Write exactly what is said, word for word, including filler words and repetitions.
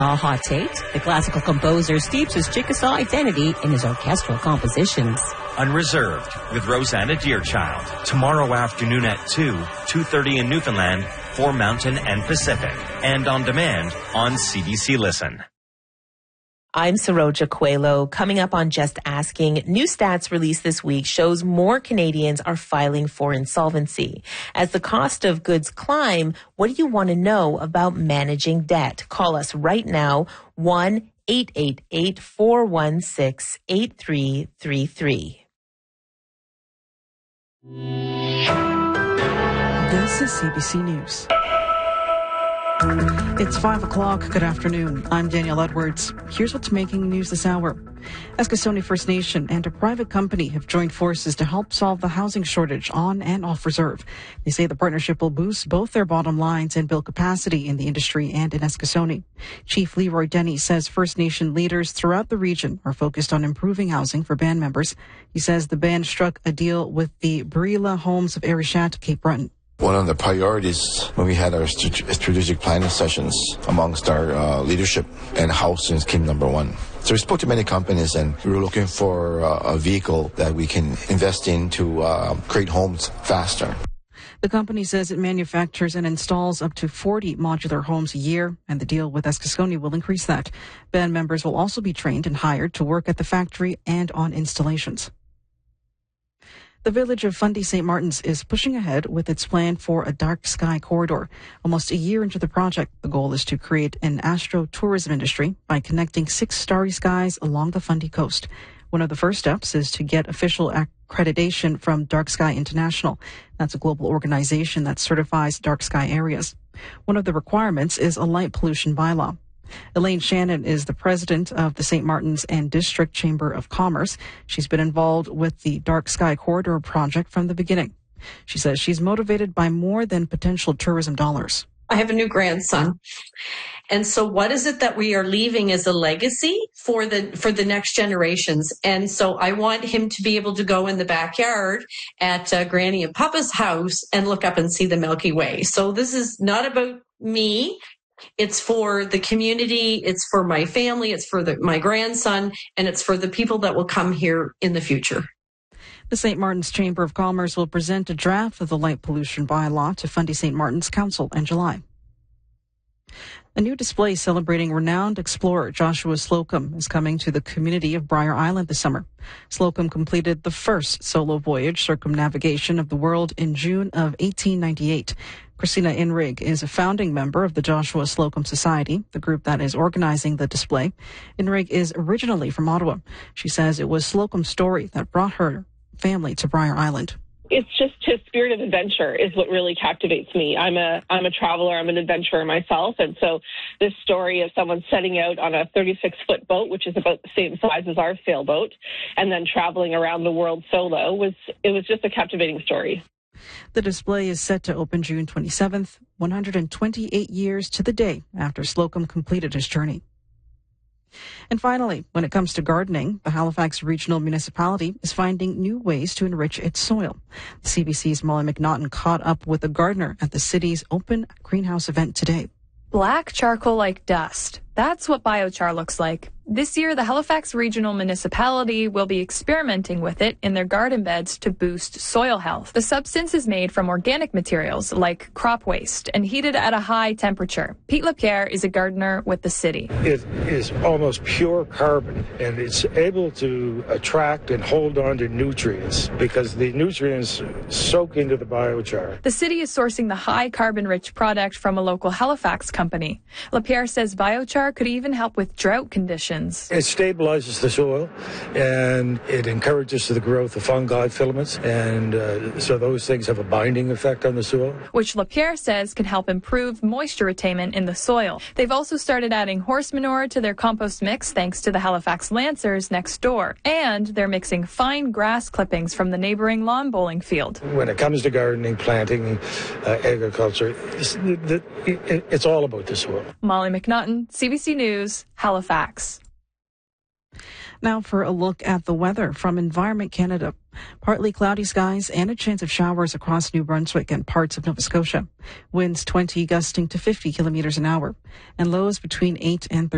Aha Tate, the classical composer, steeps his Chickasaw identity in his orchestral compositions. Unreserved with Rosanna Deerchild. Tomorrow afternoon at two, two thirty in Newfoundland for Mountain and Pacific. And on demand on C B C Listen. I'm Saroja Coelho. Coming up on Just Asking, new stats released this week shows more Canadians are filing for insolvency. As the cost of goods climb, what do you want to know about managing debt? Call us right now, one eight eight eight, four one six, eight three three three. This is C B C News. It's five o'clock. Good afternoon. I'm Danielle Edwards. Here's what's making news this hour. Eskasoni First Nation and a private company have joined forces to help solve the housing shortage on and off reserve. They say the partnership will boost both their bottom lines and build capacity in the industry and in Eskasoni. Chief Leroy Denny says First Nation leaders throughout the region are focused on improving housing for band members. He says the band struck a deal with the Brila Homes of Arishat, Cape Breton. One of the priorities when we had our strategic planning sessions amongst our uh, leadership and housing came number one. So we spoke to many companies and we were looking for uh, a vehicle that we can invest in to uh, create homes faster. The company says it manufactures and installs up to forty modular homes a year, and the deal with Eskasoni will increase that. Band members will also be trained and hired to work at the factory and on installations. The village of Fundy Saint Martin's is pushing ahead with its plan for a dark sky corridor. Almost a year into the project, the goal is to create an astro-tourism industry by connecting six starry skies along the Fundy coast. One of the first steps is to get official accreditation from Dark Sky International. That's a global organization that certifies dark sky areas. One of the requirements is a light pollution bylaw. Elaine Shannon is the president of the Saint Martin's and District Chamber of Commerce. She's been involved with the Dark Sky Corridor project from the beginning. She says she's motivated by more than potential tourism dollars. I have a new grandson. And so what is it that we are leaving as a legacy for the for the next generations? And so I want him to be able to go in the backyard at uh, Granny and Papa's house and look up and see the Milky Way. So this is not about me. It's for the community, it's for my family, it's for the, my grandson, and it's for the people that will come here in the future. The Saint Martin's Chamber of Commerce will present a draft of the light pollution bylaw to Fundy Saint Martin's Council in July. A new display celebrating renowned explorer Joshua Slocum is coming to the community of Briar Island this summer. Slocum completed the first solo voyage circumnavigation of the world in June of eighteen ninety-eight. Christina Inrig is a founding member of the Joshua Slocum Society, the group that is organizing the display. Inrig is originally from Ottawa. She says it was Slocum's story that brought her family to Briar Island. It's just his spirit of adventure is what really captivates me. I'm a I'm a traveler. I'm an adventurer myself. And so this story of someone setting out on a thirty-six foot boat, which is about the same size as our sailboat, and then traveling around the world solo was it was just a captivating story. The display is set to open June twenty-seventh, one hundred twenty-eight years to the day after Slocum completed his journey. And finally, when it comes to gardening, the Halifax Regional Municipality is finding new ways to enrich its soil. C B C's Molly McNaughton caught up with a gardener at the city's open greenhouse event today. Black charcoal-like dust. That's what biochar looks like. This year, the Halifax Regional Municipality will be experimenting with it in their garden beds to boost soil health. The substance is made from organic materials like crop waste and heated at a high temperature. Pete Lapierre is a gardener with the city. It is almost pure carbon, and it's able to attract and hold on to nutrients because the nutrients soak into the biochar. The city is sourcing the high carbon-rich product from a local Halifax company. Lapierre says biochar could even help with drought conditions. It stabilizes the soil, and it encourages the growth of fungi filaments, and uh, so those things have a binding effect on the soil. Which Lapierre says can help improve moisture attainment in the soil. They've also started adding horse manure to their compost mix thanks to the Halifax Lancers next door, and they're mixing fine grass clippings from the neighboring lawn bowling field. When it comes to gardening, planting, uh, agriculture, it's, it's all about the soil. Molly McNaughton, C B C News, Halifax. Now for a look at the weather from Environment Canada. Partly cloudy skies and a chance of showers across New Brunswick and parts of Nova Scotia. Winds twenty gusting to fifty kilometers an hour, and lows between eight and thirteen.